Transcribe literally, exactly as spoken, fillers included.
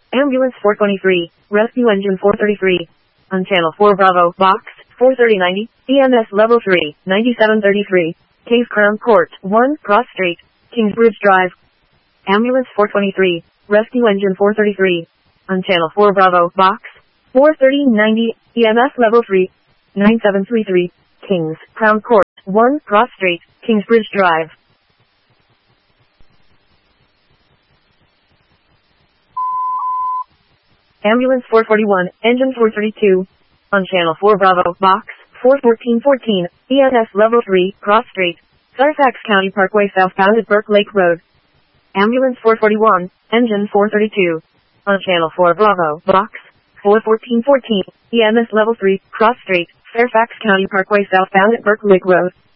Ambulance four twenty-three, Rescue Engine four thirty-three. On Channel four Bravo, Box, four thirty ninety, E M S Level three, ninety-seven thirty-three. Case Crown Court, one, Cross Street, Kingsbridge Drive. Ambulance four twenty-three, Rescue Engine four thirty-three. On Channel four Bravo, Box, four thirty ninety, E M S Level three, ninety-seven thirty-three. Kings, Crown Court, one, Cross Street, Kingsbridge Drive. Ambulance four forty-one, Engine four thirty-two. On Channel four Bravo, Box, four fourteen fourteen, E M S Level three, Cross Street, Fairfax County Parkway southbound at Burke Lake Road. Ambulance four forty-one, Engine four thirty-two. On Channel four Bravo, Box, four fourteen fourteen, E M S Level three, Cross Street, Fairfax County Parkway southbound at Burke Lake Road.